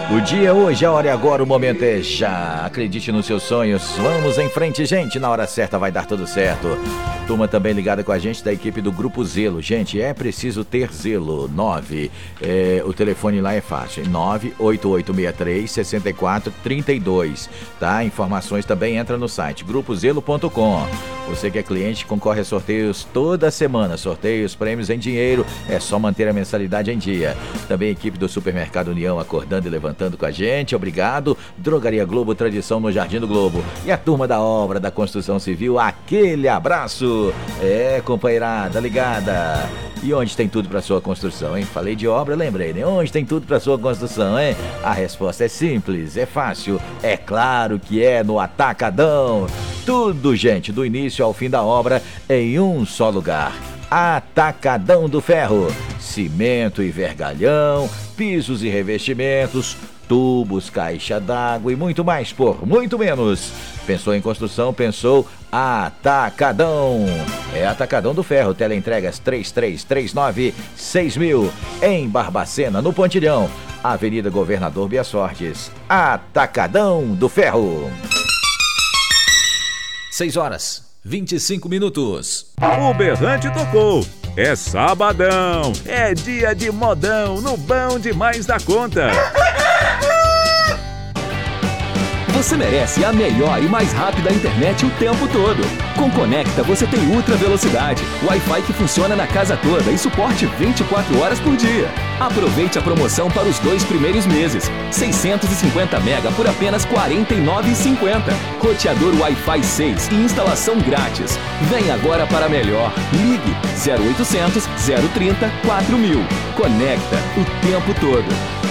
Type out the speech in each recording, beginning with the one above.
O dia é hoje, a hora é agora, o momento é já. Acredite nos seus sonhos, vamos em frente, gente. Na hora certa vai dar tudo certo. Turma também ligada com a gente da equipe do Grupo Zelo. Gente, é preciso ter zelo. O telefone lá é fácil, 98863-6432. Tá? Informações também entra no site grupozelo.com. Você que é cliente concorre a sorteios toda semana. Sorteios, prêmios em dinheiro. É só manter a mensalidade em dia. Também a equipe do Supermercado União acordando e levantando com a gente. Obrigado. Drogaria Globo, tradição no Jardim do Globo. E a turma da obra da construção civil, aquele abraço. Companheirada, ligada. E onde tem tudo para sua construção, hein? Falei de obra, lembrei, né? Onde tem tudo para sua construção, hein? A resposta é simples, é fácil. É claro que é no Atacadão. Tudo, gente, do início ao fim da obra em um só lugar. Atacadão do Ferro. Cimento e vergalhão, pisos e revestimentos, tubos, caixa d'água e muito mais por muito menos. Pensou em construção? Pensou Atacadão. É Atacadão do Ferro. Teleentregas 3339-6000 em Barbacena, no Pontilhão. Avenida Governador Bias Fortes. Atacadão do Ferro. 6h25. O berrante tocou. É sabadão. É dia de modão no Bom Demais da Conta. Você merece a melhor e mais rápida internet o tempo todo. Com Conecta você tem ultra velocidade, Wi-Fi que funciona na casa toda e suporte 24 horas por dia. Aproveite a promoção para os 2 primeiros meses. 650 mega por apenas R$ 49,50. Roteador Wi-Fi 6 e instalação grátis. Vem agora para melhor. Ligue 0800 030 4000. Conecta o tempo todo.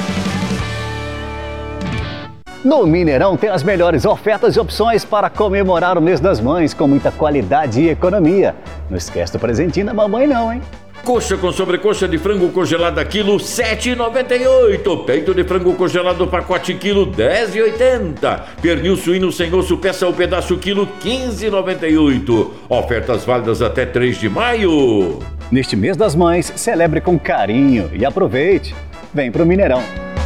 No Mineirão tem as melhores ofertas e opções para comemorar o mês das mães com muita qualidade e economia. Não esquece do presentinho da mamãe não, hein? Coxa com sobrecoxa de frango congelada quilo, R$ 7,98. Peito de frango congelado pacote quilo, R$ 10,80. Pernil suíno sem osso peça ou pedaço quilo, R$ 15,98. Ofertas válidas até 3 de maio. Neste mês das mães, celebre com carinho e aproveite. Vem pro Mineirão.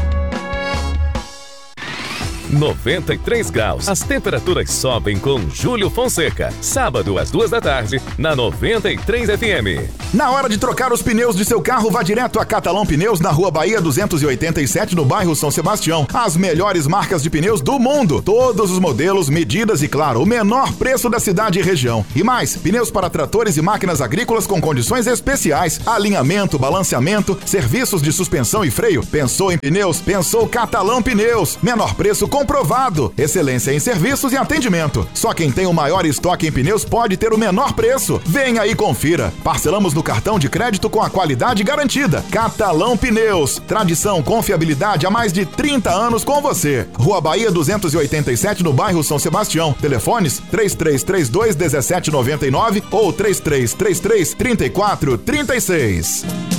93 graus. As temperaturas sobem com Júlio Fonseca. Sábado às 2h, na 93 FM. Na hora de trocar os pneus de seu carro, vá direto a Catalão Pneus, na Rua Bahia 287, no bairro São Sebastião. As melhores marcas de pneus do mundo. Todos os modelos, medidas e, claro, o menor preço da cidade e região. E mais, pneus para tratores e máquinas agrícolas com condições especiais. Alinhamento, balanceamento, serviços de suspensão e freio. Pensou em pneus? Pensou Catalão Pneus. Menor preço comprovado. Excelência em serviços e atendimento. Só quem tem o maior estoque em pneus pode ter o menor preço. Venha e confira. Parcelamos no cartão de crédito com a qualidade garantida. Catalão Pneus. Tradição, confiabilidade há mais de 30 anos com você. Rua Bahia 287, no bairro São Sebastião. Telefones 3332-1799 ou 3333-3436.